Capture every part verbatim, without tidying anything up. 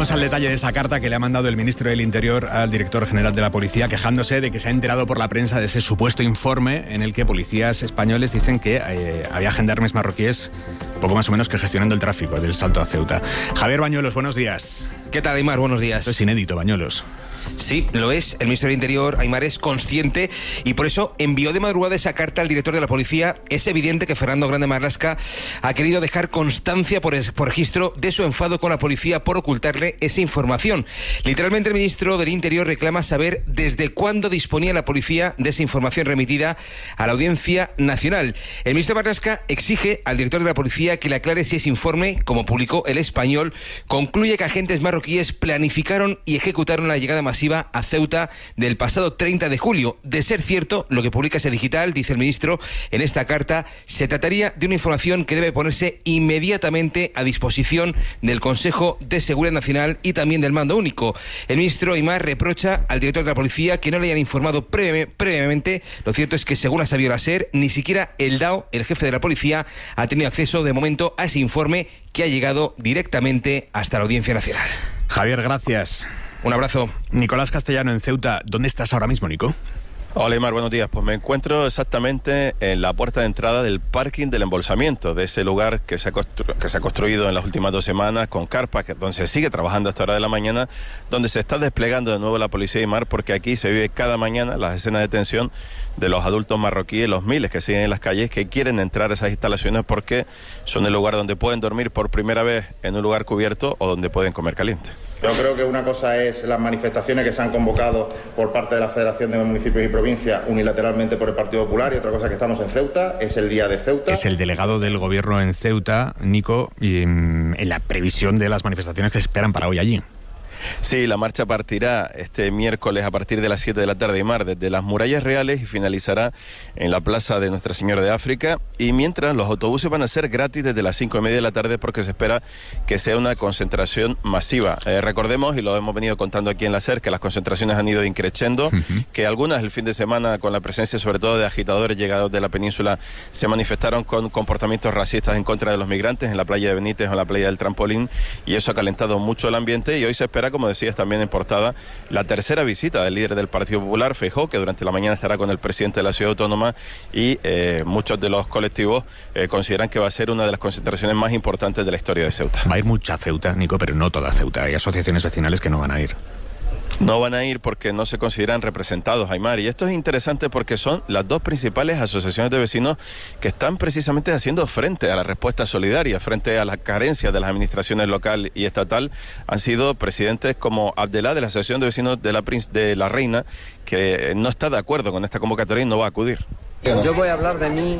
Vamos al detalle de esa carta que le ha mandado el ministro del Interior al director general de la policía, quejándose de que se ha enterado por la prensa de ese supuesto informe en el que policías españoles dicen que eh, había gendarmes marroquíes poco más o menos que gestionando el tráfico del Salto a Ceuta. Javier Bañuelos, buenos días. ¿Qué tal, Aymar? Buenos días. Esto es inédito, Bañuelos. Sí, lo es. El ministro del Interior, Aymar, es consciente y por eso envió de madrugada esa carta al director de la policía. Es evidente que Fernando Grande Marlaska ha querido dejar constancia por, es, por registro de su enfado con la policía por ocultarle esa información. Literalmente, el ministro del Interior reclama saber desde cuándo disponía la policía de esa información remitida a la Audiencia Nacional. El ministro Marlaska exige al director de la policía que le aclare si ese informe, como publicó El Español, concluye que agentes marroquíes planificaron y ejecutaron la llegada masiva a Ceuta del pasado treinta de julio. De ser cierto, lo que publica ese digital, dice el ministro en esta carta, se trataría de una información que debe ponerse inmediatamente a disposición del Consejo de Seguridad Nacional y también del Mando Único. El ministro Aymar reprocha al director de la policía que no le hayan informado previ- previamente. Lo cierto es que, según ha sabido la SER, ni siquiera el D A O, el jefe de la policía, ha tenido acceso de momento a ese informe que ha llegado directamente hasta la Audiencia Nacional. Javier, gracias. Un abrazo. Nicolás Castellano, en Ceuta. ¿Dónde estás ahora mismo, Nico? Hola, Aymar, buenos días. Pues me encuentro exactamente en la puerta de entrada del parking del embolsamiento, de ese lugar que se ha, constru- que se ha construido en las últimas dos semanas con carpas, que, donde se sigue trabajando hasta hora de la mañana, donde se está desplegando de nuevo la policía, Aymar, porque aquí se vive cada mañana las escenas de tensión de los adultos marroquíes, los miles que siguen en las calles, que quieren entrar a esas instalaciones porque son el lugar donde pueden dormir por primera vez en un lugar cubierto o donde pueden comer caliente. Yo creo que una cosa es las manifestaciones que se han convocado por parte de la Federación de Municipios y Provincias unilateralmente por el Partido Popular, y otra cosa que estamos en Ceuta, es el día de Ceuta. Es el delegado del gobierno en Ceuta, Nico, y en la previsión de las manifestaciones que se esperan para hoy allí. Sí, la marcha partirá este miércoles a partir de las siete de la tarde, Aymar, desde las Murallas Reales y finalizará en la Plaza de Nuestra Señora de África. Y mientras, los autobuses van a ser gratis desde las cinco y media de la tarde porque se espera que sea una concentración masiva. Eh, recordemos, y lo hemos venido contando aquí en la SER, que las concentraciones han ido increciendo, uh-huh. que algunas el fin de semana, con la presencia sobre todo de agitadores llegados de la península, se manifestaron con comportamientos racistas en contra de los migrantes en la playa de Benítez o en la playa del Trampolín, y eso ha calentado mucho el ambiente. Y hoy se espera, como decías también en portada, la tercera visita del líder del Partido Popular, Feijóo, que durante la mañana estará con el presidente de la Ciudad Autónoma, y eh, muchos de los colectivos eh, consideran que va a ser una de las concentraciones más importantes de la historia de Ceuta. Va a ir mucha Ceuta, Nico, pero no toda Ceuta. Hay asociaciones vecinales que no van a ir. No van a ir porque no se consideran representados, Aymar, y esto es interesante porque son las dos principales asociaciones de vecinos que están precisamente haciendo frente a la respuesta solidaria, frente a las carencias de las administraciones local y estatal. Han sido presidentes como Abdelá, de la Asociación de Vecinos de la, de la Reina, que no está de acuerdo con esta convocatoria y no va a acudir. Yo voy a hablar de mí,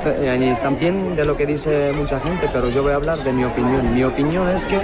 y también de lo que dice mucha gente, pero yo voy a hablar de mi opinión. Mi opinión es que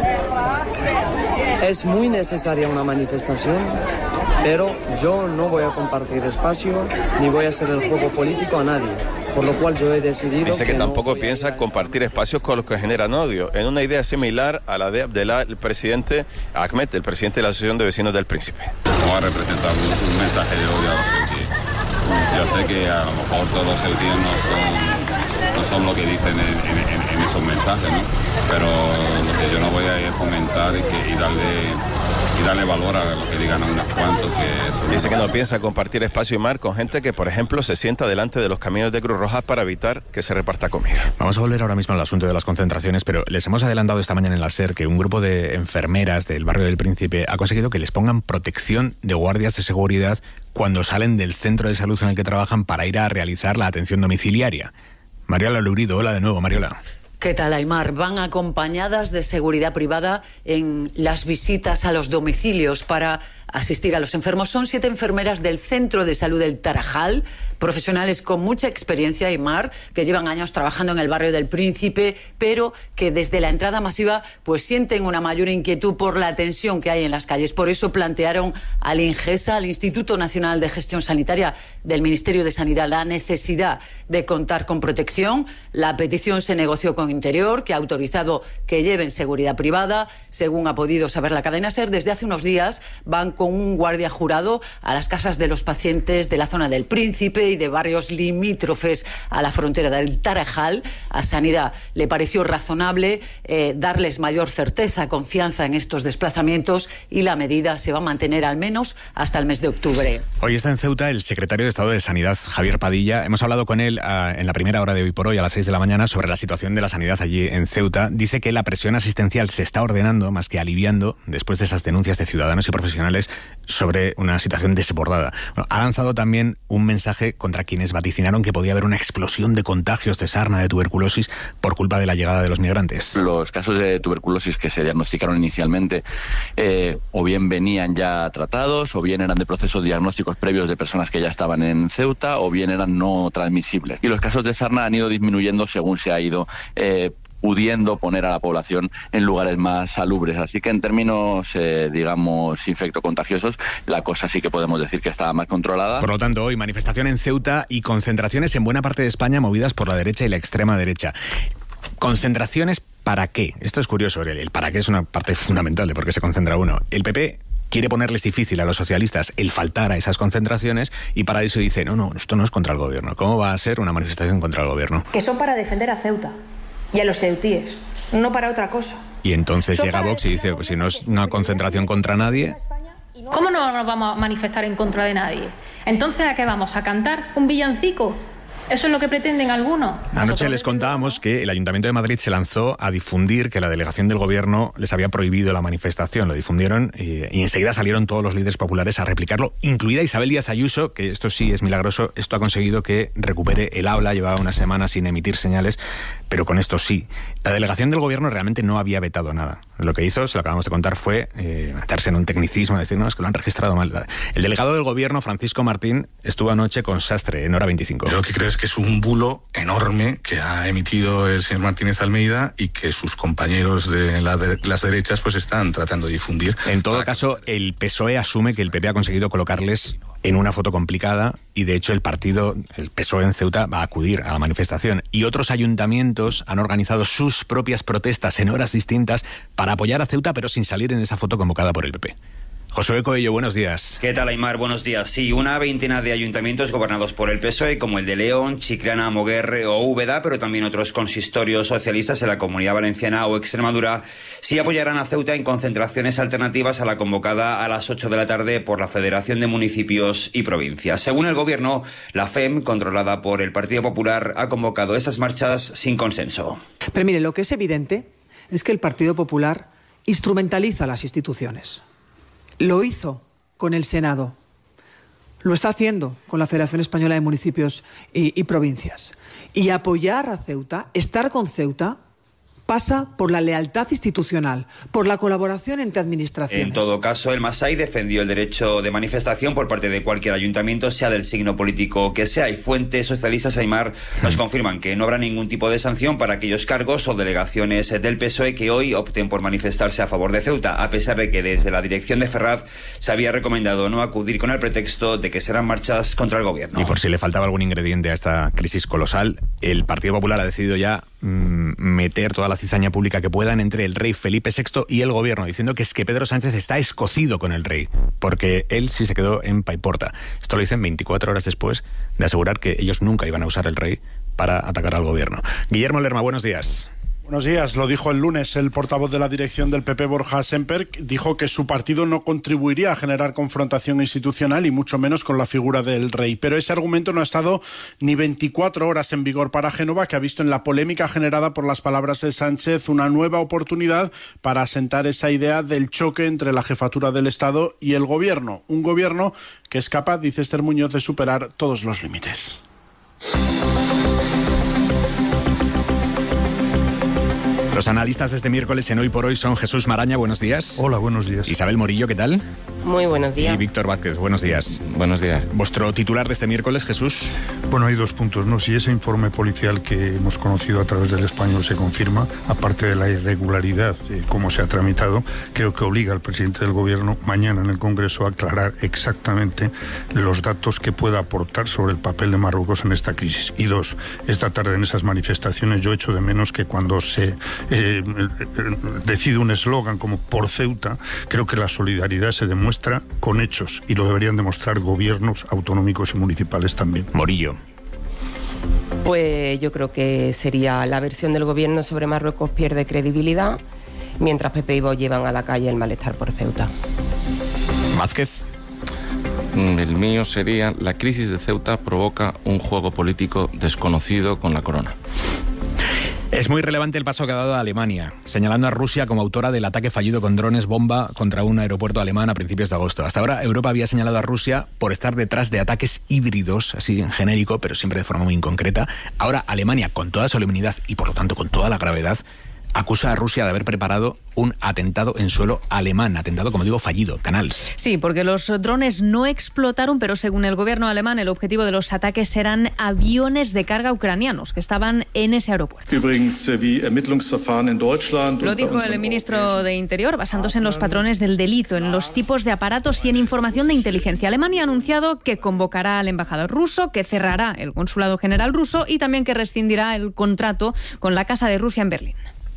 es muy necesaria una manifestación, pero yo no voy a compartir espacio ni voy a hacer el juego político a nadie, por lo cual yo he decidido... Dice que, que tampoco no piensa compartir espacios con los que generan odio, en una idea similar a la de Abdelá, el presidente Ahmed, el presidente de la Asociación de Vecinos del Príncipe. No va a representar un, un mensaje de odio a los ceutíes. Yo sé que a lo mejor todos los ceutíes no son, no son lo que dicen en, en, en, en esos mensajes, ¿no? Pero lo que yo no voy a comentar y, que, y darle... y darle valor a lo que digan a unos cuantos. Que Dice que no piensa compartir espacio y mar con gente que, por ejemplo, se sienta delante de los camiones de Cruz Roja para evitar que se reparta comida. Vamos a volver ahora mismo al asunto de las concentraciones, pero les hemos adelantado esta mañana en la SER que un grupo de enfermeras del barrio del Príncipe ha conseguido que les pongan protección de guardias de seguridad cuando salen del centro de salud en el que trabajan para ir a realizar la atención domiciliaria. Mariola Lourido, hola de nuevo, Mariola. ¿Qué tal, Aymar? Van acompañadas de seguridad privada en las visitas a los domicilios para asistir a los enfermos. Son siete enfermeras del Centro de Salud del Tarajal, profesionales con mucha experiencia, Aymar, que llevan años trabajando en el barrio del Príncipe, pero que desde la entrada masiva pues sienten una mayor inquietud por la tensión que hay en las calles. Por eso plantearon al INGESA, al Instituto Nacional de Gestión Sanitaria del Ministerio de Sanidad, la necesidad de contar con protección. La petición se negoció con Interior, que ha autorizado que lleven seguridad privada. Según ha podido saber la cadena SER, desde hace unos días van con un guardia jurado a las casas de los pacientes de la zona del Príncipe y de barrios limítrofes a la frontera del Tarajal. A Sanidad le pareció razonable eh, darles mayor certeza, confianza en estos desplazamientos, y la medida se va a mantener al menos hasta el mes de octubre. Hoy está en Ceuta el secretario de Estado de Sanidad, Javier Padilla. Hemos hablado con él uh, en la primera hora de Hoy por Hoy, a las seis de la mañana, sobre la situación de la sanidad allí en Ceuta. Dice que la presión asistencial se está ordenando más que aliviando después de esas denuncias de ciudadanos y profesionales sobre una situación desbordada. Bueno, ha lanzado también un mensaje contra quienes vaticinaron que podía haber una explosión de contagios de sarna, de tuberculosis, por culpa de la llegada de los migrantes. Los casos de tuberculosis que se diagnosticaron inicialmente eh, o bien venían ya tratados, o bien eran de procesos diagnósticos previos de personas que ya estaban en Ceuta, o bien eran no transmisibles. Y los casos de sarna han ido disminuyendo según se ha ido eh, pudiendo poner a la población en lugares más salubres. Así que en términos, eh, digamos, infectocontagiosos, la cosa sí que podemos decir que estaba más controlada. Por lo tanto, hoy manifestación en Ceuta y concentraciones en buena parte de España movidas por la derecha y la extrema derecha. ¿Concentraciones para qué? Esto es curioso, el para qué es una parte fundamental de por qué se concentra uno. El P P quiere ponerles difícil a los socialistas el faltar a esas concentraciones, y para eso dice, no, no, esto no es contra el gobierno. ¿Cómo va a ser una manifestación contra el gobierno? Que son para defender a Ceuta y a los ceutíes, no para otra cosa. Y entonces llega Vox y dice, pues si no es una concentración contra nadie... ¿Cómo no nos vamos a manifestar en contra de nadie? Entonces, ¿a qué vamos? ¿A cantar un villancico? ¿Eso es lo que pretenden algunos? Anoche les contábamos que el Ayuntamiento de Madrid se lanzó a difundir que la delegación del gobierno les había prohibido la manifestación. Lo difundieron y, y enseguida salieron todos los líderes populares a replicarlo, incluida Isabel Díaz Ayuso, que esto sí es milagroso. Esto ha conseguido que recupere el habla. Llevaba una semana sin emitir señales, pero con esto sí. La delegación del gobierno realmente no había vetado nada. Lo que hizo, se lo acabamos de contar, fue eh, meterse en un tecnicismo, decir, no, es que lo han registrado mal. El delegado del gobierno, Francisco Martín, estuvo anoche con Sastre en Hora veinticinco. Yo lo que creo es que es un bulo enorme que ha emitido el señor Martínez Almeida y que sus compañeros de, la de las derechas pues están tratando de difundir. En todo caso, el P S O E asume que el P P ha conseguido colocarles en una foto complicada, y de hecho el partido, el P S O E en Ceuta, va a acudir a la manifestación, y otros ayuntamientos han organizado sus propias protestas en horas distintas para apoyar a Ceuta, pero sin salir en esa foto convocada por el P P. Josué Coello, buenos días. ¿Qué tal, Aymar? Buenos días. Sí, una veintena de ayuntamientos gobernados por el P S O E, como el de León, Chiclana, Moguer o Úbeda, pero también otros consistorios socialistas en la Comunidad Valenciana o Extremadura, sí apoyarán a Ceuta en concentraciones alternativas a la convocada a las ocho de la tarde por la Federación de Municipios y Provincias. Según el gobierno, la F E M, controlada por el Partido Popular, ha convocado esas marchas sin consenso. Pero mire, lo que es evidente es que el Partido Popular instrumentaliza las instituciones. Lo hizo con el Senado, lo está haciendo con la Federación Española de Municipios y, y Provincias. Y apoyar a Ceuta, estar con Ceuta, pasa por la lealtad institucional, por la colaboración entre administraciones. En todo caso, el Masai defendió el derecho de manifestación por parte de cualquier ayuntamiento, sea del signo político que sea, y fuentes socialistas, Aymar, nos confirman que no habrá ningún tipo de sanción para aquellos cargos o delegaciones del P S O E que hoy opten por manifestarse a favor de Ceuta, a pesar de que desde la dirección de Ferraz se había recomendado no acudir con el pretexto de que serán marchas contra el gobierno. Y por si le faltaba algún ingrediente a esta crisis colosal, el Partido Popular ha decidido ya mmm, meter toda la cizaña pública que puedan entre el rey Felipe sexto y el gobierno, diciendo que es que Pedro Sánchez está escocido con el rey, porque él sí se quedó en Paiporta. Esto lo dicen veinticuatro horas después de asegurar que ellos nunca iban a usar el rey para atacar al gobierno. Guillermo Lerma, buenos días. Buenos días. Lo dijo el lunes el portavoz de la dirección del P P, Borja Semper. Dijo que su partido no contribuiría a generar confrontación institucional y mucho menos con la figura del rey. Pero ese argumento no ha estado ni veinticuatro horas en vigor para Génova, que ha visto en la polémica generada por las palabras de Sánchez una nueva oportunidad para asentar esa idea del choque entre la jefatura del Estado y el gobierno. Un gobierno que es capaz, dice Esther Muñoz, de superar todos los límites. Los analistas de este miércoles en Hoy por Hoy son Jesús Maraña, buenos días. Hola, buenos días. Isabel Morillo, ¿qué tal? Muy buenos días. Y Víctor Vázquez, buenos días. Buenos días. ¿Vuestro titular de este miércoles, Jesús? Bueno, hay dos puntos, ¿no? Si ese informe policial que hemos conocido a través del Español se confirma, aparte de la irregularidad de cómo se ha tramitado, creo que obliga al presidente del Gobierno mañana en el Congreso a aclarar exactamente los datos que pueda aportar sobre el papel de Marruecos en esta crisis. Y dos, esta tarde en esas manifestaciones yo echo de menos que cuando se Eh, decide un eslogan como por Ceuta, creo que la solidaridad se demuestra demuestra con hechos y lo deberían demostrar gobiernos autonómicos y municipales también. Morillo. Pues yo creo que sería la versión del gobierno sobre Marruecos pierde credibilidad, mientras Pepe y Vox llevan a la calle el malestar por Ceuta. Vázquez. El mío sería: la crisis de Ceuta provoca un juego político desconocido con la corona. Es muy relevante el paso que ha dado a Alemania, señalando a Rusia como autora del ataque fallido con drones bomba contra un aeropuerto alemán a principios de agosto. Hasta ahora Europa había señalado a Rusia por estar detrás de ataques híbridos, así en genérico, pero siempre de forma muy inconcreta. Ahora Alemania, con toda solemnidad y por lo tanto con toda la gravedad, acusa a Rusia de haber preparado un atentado en suelo alemán, atentado, como digo, fallido. Canals. Sí, porque los drones no explotaron, pero según el gobierno alemán, el objetivo de los ataques eran aviones de carga ucranianos que estaban en ese aeropuerto. Lo dijo el ministro de Interior, basándose en los patrones del delito, en los tipos de aparatos y en información de inteligencia. Alemania ha anunciado que convocará al embajador ruso, que cerrará el consulado general ruso y también que rescindirá el contrato con la Casa de Rusia en Berlín.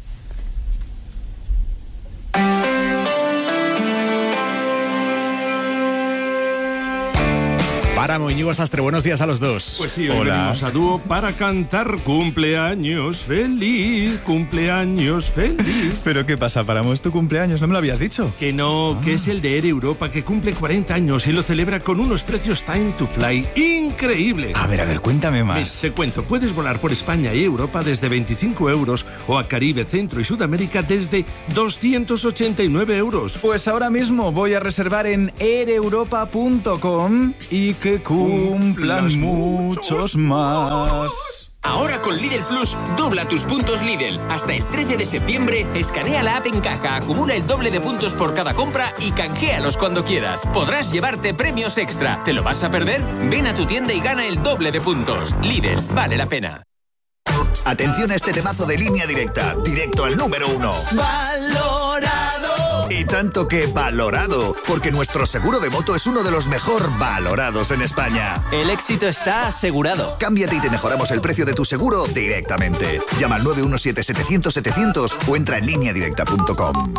Páramo, Íñigo Sastre, buenos días a los dos. Pues sí, hoy venimos a dúo para cantar cumpleaños feliz, cumpleaños feliz. ¿Pero qué pasa, Páramo? ¿Es tu cumpleaños? ¿No me lo habías dicho? Que no, ah. que es el de Air Europa, que cumple cuarenta años y lo celebra con unos precios Time to Fly increíbles. A ver, a ver, cuéntame más. Ves, te cuento, puedes volar por España y Europa desde veinticinco euros o a Caribe, Centro y Sudamérica desde doscientos ochenta y nueve euros. Pues ahora mismo voy a reservar en air europa punto com y que Que cumplan muchos más. Ahora con Lidl Plus, dobla tus puntos Lidl. Hasta el trece de septiembre, escanea la app en caja, acumula el doble de puntos por cada compra y canjealos cuando quieras. Podrás llevarte premios extra. ¿Te lo vas a perder? Ven a tu tienda y gana el doble de puntos. Lidl, vale la pena. Atención a este temazo de Línea Directa, directo al número uno. ¡Valorado! Y tanto que valorado, porque nuestro seguro de moto es uno de los mejor valorados en España. El éxito está asegurado. Cámbiate y te mejoramos el precio de tu seguro directamente. Llama al nueve uno siete setecientos setecientos o entra en línea directa punto com.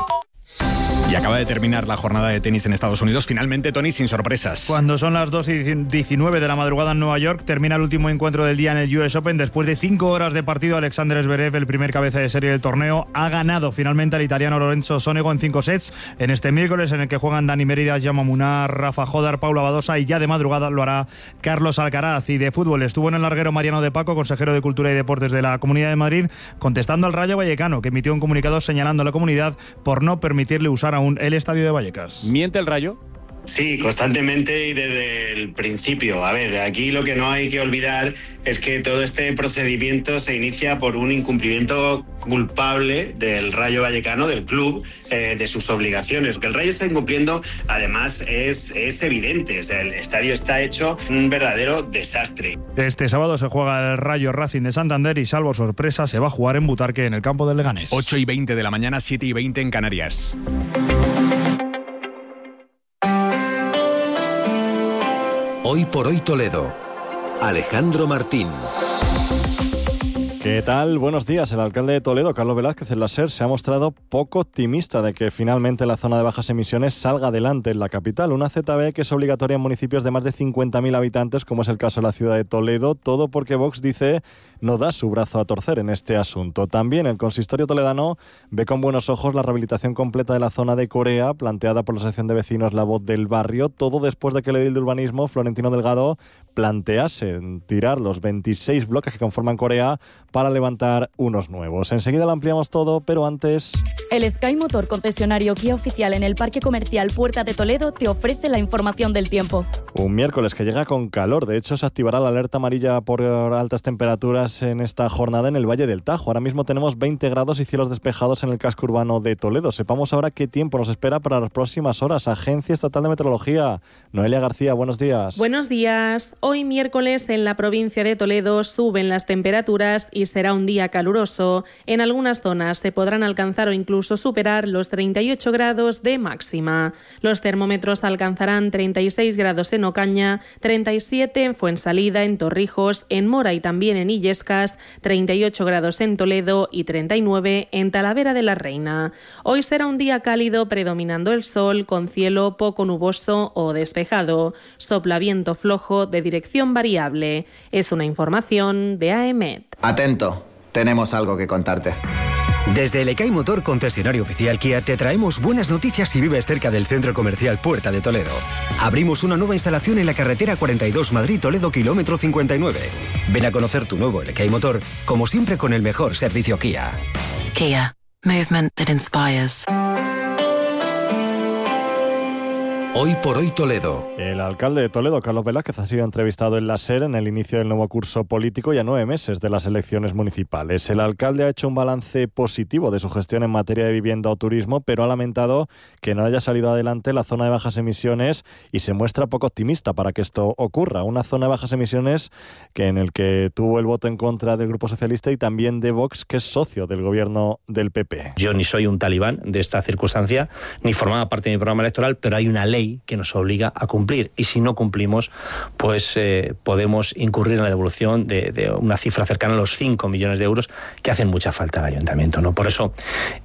Y acaba de terminar la jornada de tenis en Estados Unidos. Finalmente, Tony, sin sorpresas. Cuando son las dos y diecinueve de la madrugada en Nueva York, termina el último encuentro del día en el U S Open. Después de cinco horas de partido, Alexander Zverev, el primer cabeza de serie del torneo, ha ganado finalmente al italiano Lorenzo Sonego en cinco sets en este miércoles, en el que juegan Dani Mérida, Jaume Munar, Rafa Jodar, Paula Badosa, y ya de madrugada lo hará Carlos Alcaraz. Y de fútbol estuvo en el larguero Mariano de Paco, consejero de Cultura y Deportes de la Comunidad de Madrid, contestando al Rayo Vallecano, que emitió un comunicado señalando a la comunidad por no permitirle usar aún el estadio de Vallecas. ¿Miente el Rayo? Sí, constantemente y desde el principio. A ver, aquí lo que no hay que olvidar es que todo este procedimiento se inicia por un incumplimiento culpable del Rayo Vallecano, del club, eh, de sus obligaciones. Que el Rayo está incumpliendo, además, es, es evidente. O sea, el estadio está hecho un verdadero desastre. Este sábado se juega el Rayo Racing de Santander y, salvo sorpresa, se va a jugar en Butarque, en el campo del Leganés. ocho y veinte de la mañana, siete y veinte en Canarias. Hoy por hoy Toledo. Alejandro Martín. ¿Qué tal? Buenos días. El alcalde de Toledo, Carlos Velázquez, en la SER, se ha mostrado poco optimista de que finalmente la zona de bajas emisiones salga adelante en la capital. Una Z B que es obligatoria en municipios de más de cincuenta mil habitantes, como es el caso de la ciudad de Toledo, todo porque Vox dice no da su brazo a torcer en este asunto. También el consistorio toledano ve con buenos ojos la rehabilitación completa de la zona de Corea, planteada por la Asociación de Vecinos La Voz del Barrio, todo después de que el edil de urbanismo, Florentino Delgado, plantease tirar los veintiséis bloques que conforman Corea para levantar unos nuevos. Enseguida lo ampliamos todo, pero antes... El Ezkai Motor, concesionario Kia oficial en el Parque Comercial Puerta de Toledo, te ofrece la información del tiempo. Un miércoles que llega con calor. De hecho, se activará la alerta amarilla por altas temperaturas en esta jornada en el Valle del Tajo. Ahora mismo tenemos veinte grados y cielos despejados en el casco urbano de Toledo. Sepamos ahora qué tiempo nos espera para las próximas horas. Agencia Estatal de Meteorología. Noelia García, buenos días. Buenos días. Hoy miércoles en la provincia de Toledo suben las temperaturas y y será un día caluroso. En algunas zonas se podrán alcanzar o incluso superar los treinta y ocho grados de máxima. Los termómetros alcanzarán treinta y seis grados en Ocaña, treinta y siete en Fuensalida, en Torrijos, en Mora y también en Illescas, treinta y ocho grados en Toledo y treinta y nueve en Talavera de la Reina. Hoy será un día cálido predominando el sol con cielo poco nuboso o despejado. Sopla viento flojo de dirección variable. Es una información de A E M E T. Atento, tenemos algo que contarte. Desde el Ekai Motor, concesionario oficial Kia, te traemos buenas noticias si vives cerca del centro comercial Puerta de Toledo. Abrimos una nueva instalación en la carretera cuarenta y dos Madrid-Toledo, kilómetro cincuenta y nueve. Ven a conocer tu nuevo Ekai Motor, como siempre con el mejor servicio Kia. Kia, movement that inspires. Hoy por hoy Toledo. El alcalde de Toledo, Carlos Velázquez, ha sido entrevistado en la SER en el inicio del nuevo curso político y a nueve meses de las elecciones municipales. El alcalde ha hecho un balance positivo de su gestión en materia de vivienda o turismo, pero ha lamentado que no haya salido adelante la zona de bajas emisiones y se muestra poco optimista para que esto ocurra. Una zona de bajas emisiones que en el que tuvo el voto en contra del Grupo Socialista y también de Vox, que es socio del gobierno del P P. Yo ni soy un talibán de esta circunstancia, ni formaba parte de mi programa electoral, pero hay una ley que nos obliga a cumplir y si no cumplimos pues eh, podemos incurrir en la devolución de, de una cifra cercana a los cinco millones de euros que hacen mucha falta al ayuntamiento, ¿no? Por eso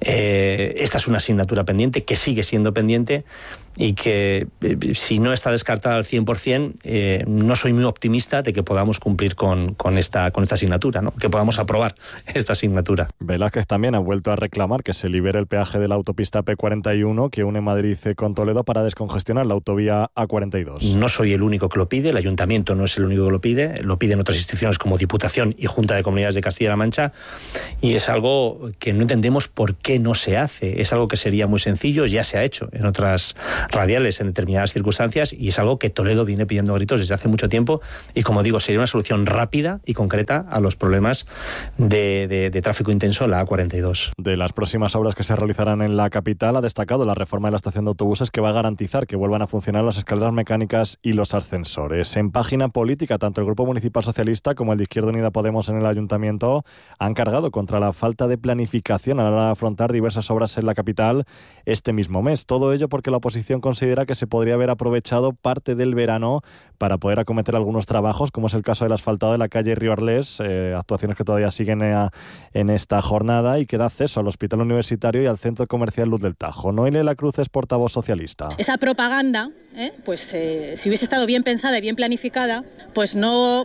eh, esta es una asignatura pendiente que sigue siendo pendiente y que eh, si no está descartada al cien por ciento eh, no soy muy optimista de que podamos cumplir con, con, esta, con esta asignatura, ¿no? Que podamos aprobar esta asignatura. Velázquez también ha vuelto a reclamar que se libere el peaje de la autopista P cuarenta y uno que une Madrid con Toledo para descongestionar la autovía A cuarenta y dos. No soy el único que lo pide, el ayuntamiento no es el único que lo pide, lo piden otras instituciones como Diputación y Junta de Comunidades de Castilla-La Mancha y es algo que no entendemos por qué no se hace. Es algo que sería muy sencillo, ya se ha hecho en otras radiales en determinadas circunstancias y es algo que Toledo viene pidiendo a gritos desde hace mucho tiempo y como digo, sería una solución rápida y concreta a los problemas de, de, de tráfico intenso en la A cuarenta y dos. De las próximas obras que se realizarán en la capital ha destacado la reforma de la estación de autobuses que va a garantizar que vuelvan a funcionar las escaleras mecánicas y los ascensores. En página política, tanto el Grupo Municipal Socialista como el de Izquierda Unida Podemos en el Ayuntamiento han cargado contra la falta de planificación a la hora de afrontar diversas obras en la capital este mismo mes. Todo ello porque la oposición considera que se podría haber aprovechado parte del verano para poder acometer algunos trabajos, como es el caso del asfaltado de la calle Río Arlés, eh, actuaciones que todavía siguen a, en esta jornada y que da acceso al Hospital Universitario y al Centro Comercial Luz del Tajo. Noelia La Cruz es portavoz socialista. Esa propaganda, ¿eh? pues eh, si hubiese estado bien pensada y bien planificada, pues no,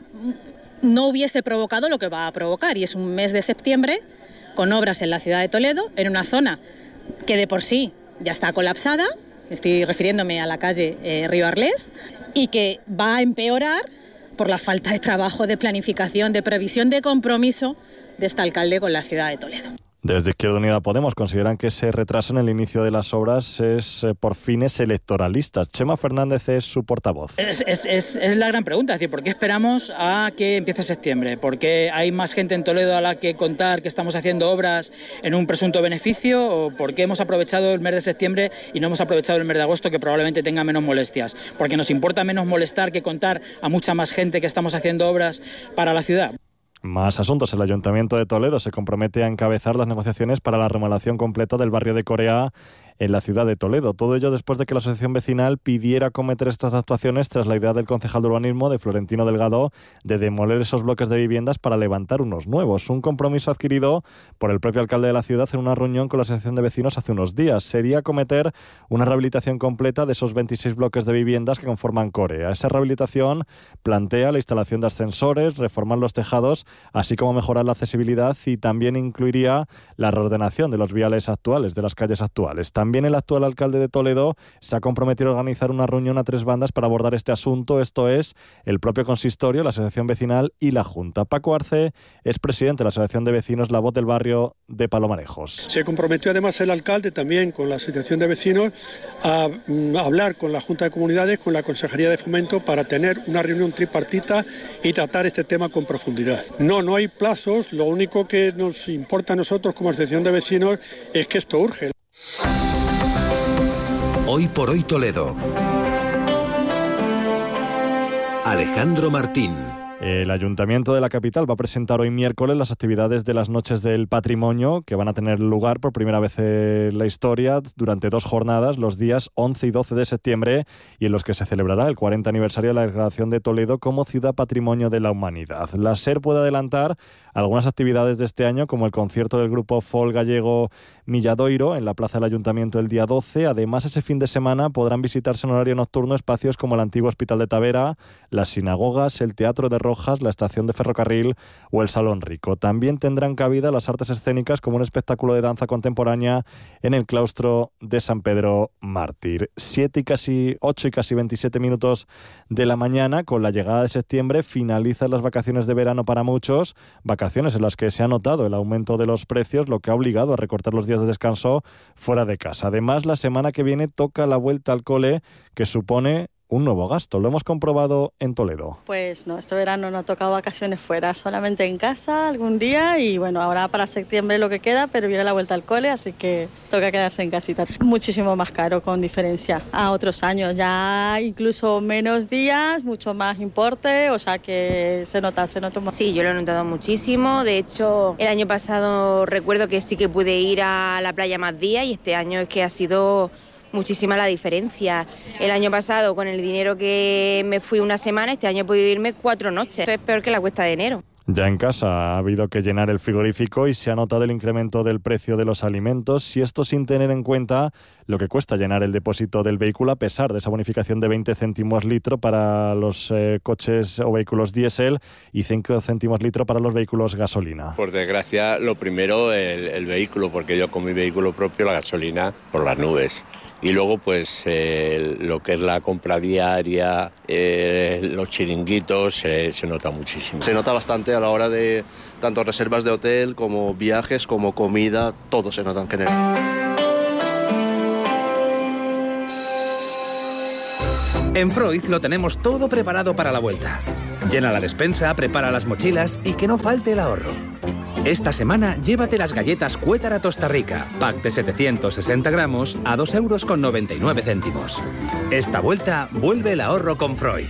no hubiese provocado lo que va a provocar. Y es un mes de septiembre con obras en la ciudad de Toledo, en una zona que de por sí ya está colapsada, estoy refiriéndome a la calle eh, Río Arlés, y que va a empeorar por la falta de trabajo, de planificación, de previsión, de compromiso de este alcalde con la ciudad de Toledo. Desde Izquierda Unida Podemos consideran que ese retraso en el inicio de las obras es eh, por fines electoralistas. Chema Fernández es su portavoz. Es, es, es, es la gran pregunta, es decir, ¿por qué esperamos a que empiece septiembre? ¿Por qué hay más gente en Toledo a la que contar que estamos haciendo obras en un presunto beneficio? ¿O por qué hemos aprovechado el mes de septiembre y no hemos aprovechado el mes de agosto, que probablemente tenga menos molestias? Porque nos importa menos molestar que contar a mucha más gente que estamos haciendo obras para la ciudad. Más asuntos. El Ayuntamiento de Toledo se compromete a encabezar las negociaciones para la remodelación completa del barrio de Corea en la ciudad de Toledo. Todo ello después de que la asociación vecinal pidiera acometer estas actuaciones tras la idea del concejal de urbanismo, de Florentino Delgado, de demoler esos bloques de viviendas para levantar unos nuevos. Un compromiso adquirido por el propio alcalde de la ciudad en una reunión con la asociación de vecinos hace unos días. Sería acometer una rehabilitación completa de esos veintiséis bloques de viviendas que conforman Corea. Esa rehabilitación plantea la instalación de ascensores, reformar los tejados, así como mejorar la accesibilidad y también incluiría la reordenación de los viales actuales, de las calles actuales. También el actual alcalde de Toledo se ha comprometido a organizar una reunión a tres bandas para abordar este asunto, esto es, el propio consistorio, la asociación vecinal y la Junta. Paco Arce es presidente de la asociación de vecinos La Voz del Barrio de Palomarejos. Se comprometió además el alcalde también con la asociación de vecinos a, a hablar con la Junta de Comunidades, con la Consejería de Fomento para tener una reunión tripartita y tratar este tema con profundidad. No, no hay plazos, lo único que nos importa a nosotros como asociación de vecinos es que esto urge. Hoy por hoy Toledo. Alejandro Martín. El Ayuntamiento de la capital va a presentar hoy miércoles las actividades de las Noches del Patrimonio, que van a tener lugar por primera vez en la historia durante dos jornadas, los días once y doce de septiembre, y en los que se celebrará el cuarenta aniversario de la declaración de Toledo como Ciudad Patrimonio de la Humanidad. La SER puede adelantar algunas actividades de este año, como el concierto del grupo folk gallego Milladoiro en la Plaza del Ayuntamiento el día doce. Además, ese fin de semana podrán visitarse en horario nocturno espacios como el antiguo Hospital de Tavera, las sinagogas, el Teatro de Rojas, la estación de ferrocarril o el Salón Rico. También tendrán cabida las artes escénicas como un espectáculo de danza contemporánea en el claustro de San Pedro Mártir. Siete y casi ocho y casi veintisiete minutos de la mañana. Con la llegada de septiembre finalizan las vacaciones de verano para muchos, vacaciones en las que se ha notado el aumento de los precios, lo que ha obligado a recortar los días de descanso fuera de casa. Además, la semana que viene toca la vuelta al cole, que supone un nuevo gasto. Lo hemos comprobado en Toledo. Pues no, este verano no ha tocado vacaciones fuera, solamente en casa algún día, y bueno, ahora para septiembre lo que queda, pero viene la vuelta al cole, así que toca quedarse en casita. Muchísimo más caro, con diferencia a otros años, ya incluso menos días, mucho más importe, o sea que se nota, se nota más. Sí, yo lo he notado muchísimo. De hecho, el año pasado recuerdo que sí que pude ir a la playa más días, y este año es que ha sido muchísima la diferencia. El año pasado, con el dinero que me fui una semana, este año he podido irme cuatro noches. Esto es peor que la cuesta de enero. Ya en casa ha habido que llenar el frigorífico y se ha notado el incremento del precio de los alimentos, y esto sin tener en cuenta lo que cuesta llenar el depósito del vehículo, a pesar de esa bonificación de veinte céntimos litro para los eh, coches o vehículos diésel y cinco céntimos litro para los vehículos gasolina. Por desgracia, lo primero el, el vehículo, porque yo con mi vehículo propio la gasolina por las nubes. Y luego, pues, eh, lo que es la compra diaria, eh, los chiringuitos, eh, se nota muchísimo. Se nota bastante a la hora de tanto reservas de hotel como viajes, como comida, todo se nota en general. En Freud lo tenemos todo preparado para la vuelta. Llena la despensa, prepara las mochilas y que no falte el ahorro. Esta semana llévate las galletas Cuétara Tosta Rica, pack de setecientos sesenta gramos a dos euros con noventa y nueve céntimos. Esta vuelta vuelve el ahorro con Freud.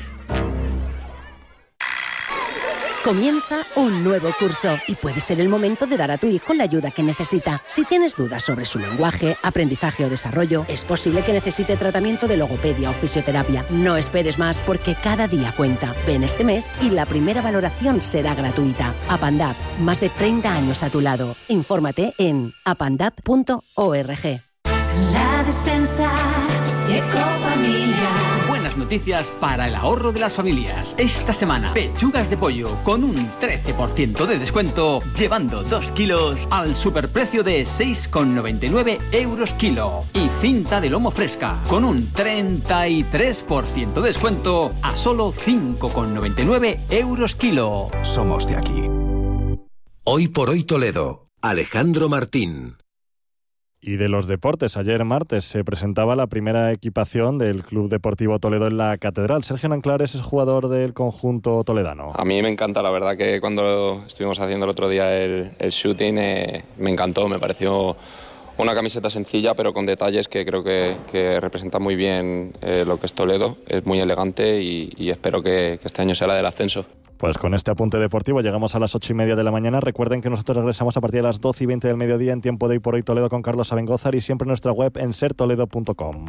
Comienza un nuevo curso y puede ser el momento de dar a tu hijo la ayuda que necesita. Si tienes dudas sobre su lenguaje, aprendizaje o desarrollo, es posible que necesite tratamiento de logopedia o fisioterapia. No esperes más, porque cada día cuenta. Ven este mes y la primera valoración será gratuita. Apandap, más de treinta años a tu lado. Infórmate en apandap punto org. La despensa Ecofamilia. Buenas noticias para el ahorro de las familias. Esta semana, pechugas de pollo con un trece por ciento de descuento, llevando dos kilos al superprecio de seis con noventa y nueve euros kilo. Y cinta de lomo fresca con un treinta y tres por ciento de descuento a solo cinco con noventa y nueve euros kilo. Somos de aquí. Hoy por hoy Toledo. Alejandro Martín. Y de los deportes, ayer martes se presentaba la primera equipación del Club Deportivo Toledo en la Catedral. Sergio Nanclares es jugador del conjunto toledano. A mí me encanta, la verdad que cuando estuvimos haciendo el otro día el, el shooting eh, me encantó, me pareció una camiseta sencilla pero con detalles que creo que, que representa muy bien eh, lo que es Toledo. Es muy elegante y, y espero que, que este año sea la del ascenso. Pues con este apunte deportivo llegamos a las ocho y media de la mañana. Recuerden que nosotros regresamos a partir de las doce y veinte del mediodía en tiempo de Hoy por Hoy Toledo con Carlos Abengózar, y siempre en nuestra web en ser toledo punto com.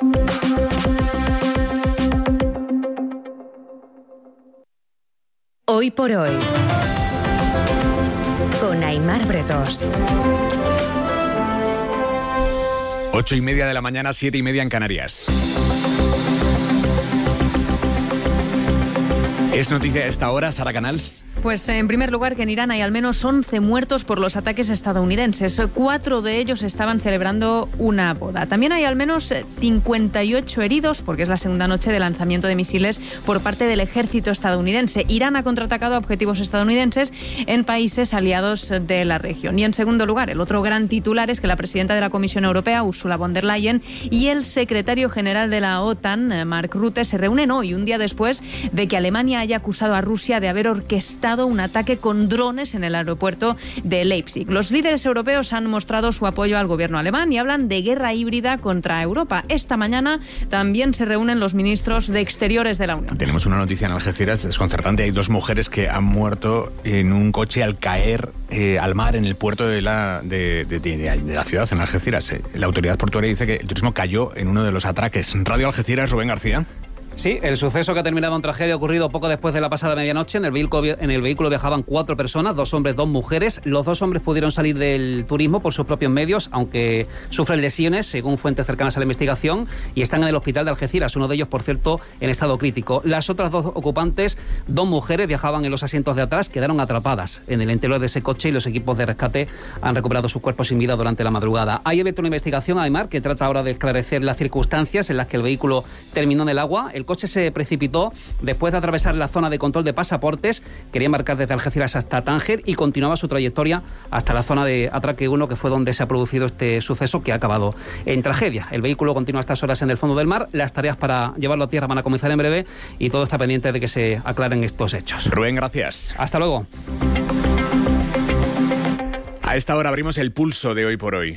Hoy por Hoy con Aimar Bretos. Ocho y media de la mañana, siete y media en Canarias. Es noticia a esta hora, Sara Canals. Pues en primer lugar que en Irán hay al menos once muertos por los ataques estadounidenses. Cuatro de ellos estaban celebrando una boda. También hay al menos cincuenta y ocho heridos, porque es la segunda noche de lanzamiento de misiles por parte del ejército estadounidense. Irán ha contraatacado a objetivos estadounidenses en países aliados de la región. Y en segundo lugar, el otro gran titular es que la presidenta de la Comisión Europea, Ursula von der Leyen, y el secretario general de la OTAN, Mark Rutte, se reúnen hoy, un día después de que Alemania haya acusado a Rusia de haber orquestado parado un ataque con drones en el aeropuerto de Leipzig. Los líderes europeos han mostrado su apoyo al gobierno alemán y hablan de guerra híbrida contra Europa. Esta mañana también se reúnen los ministros de Exteriores de la Unión. Tenemos una noticia en Algeciras desconcertante. Hay dos mujeres que han muerto en un coche al caer eh, al mar en el puerto de la, de, de, de, de la ciudad, en Algeciras. La autoridad portuaria dice que el turismo cayó en uno de los atraques. Radio Algeciras, Rubén García. Sí, el suceso que ha terminado en tragedia ha ocurrido poco después de la pasada medianoche. En el vehículo, en el vehículo viajaban cuatro personas, dos hombres, dos mujeres. Los dos hombres pudieron salir del turismo por sus propios medios, aunque sufren lesiones, según fuentes cercanas a la investigación, y están en el hospital de Algeciras, uno de ellos, por cierto, en estado crítico. Las otras dos ocupantes, dos mujeres, viajaban en los asientos de atrás, quedaron atrapadas en el interior de ese coche y los equipos de rescate han recuperado sus cuerpos sin vida durante la madrugada. Hay abierto una investigación, Aymar, que trata ahora de esclarecer las circunstancias en las que el vehículo terminó en el agua. El coche se precipitó después de atravesar la zona de control de pasaportes, quería embarcar desde Algeciras hasta Tánger y continuaba su trayectoria hasta la zona de atraque uno, que fue donde se ha producido este suceso que ha acabado en tragedia. El vehículo continúa a estas horas en el fondo del mar, las tareas para llevarlo a tierra van a comenzar en breve y todo está pendiente de que se aclaren estos hechos. Rubén, gracias. Hasta luego. A esta hora abrimos el pulso de Hoy por Hoy.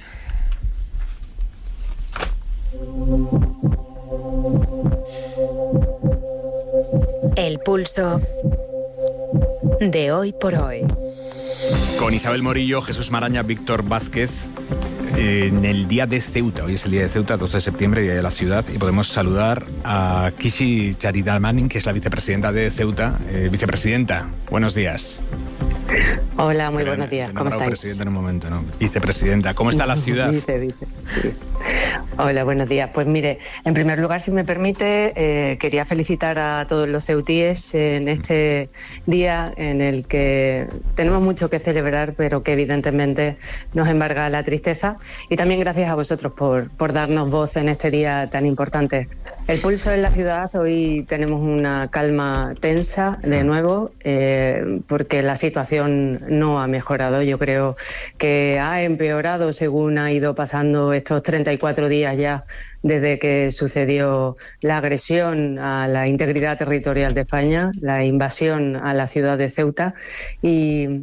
El pulso de Hoy por Hoy. Con Isabel Morillo, Jesús Maraña, Víctor Vázquez, eh, en el día de Ceuta. Hoy es el día de Ceuta, dos de septiembre, día de la ciudad, y podemos saludar a Kishi Charidamanin, que es la vicepresidenta de Ceuta. Eh, vicepresidenta, buenos días. Hola, muy Pero buenos días. ¿Cómo estáis? Presidenta en un momento, ¿no? Vicepresidenta, ¿cómo está la ciudad? Vice, vice, sí. Hola, buenos días. Pues mire, en primer lugar, si me permite, eh, quería felicitar a todos los ceutíes en este día en el que tenemos mucho que celebrar, pero que evidentemente nos embarga la tristeza. Y también gracias a vosotros por, por darnos voz en este día tan importante. El pulso en la ciudad, hoy tenemos una calma tensa de nuevo, eh, porque la situación no ha mejorado. Yo creo que ha empeorado según ha ido pasando estos treinta y cuatro días ya desde que sucedió la agresión a la integridad territorial de España, la invasión a la ciudad de Ceuta, y,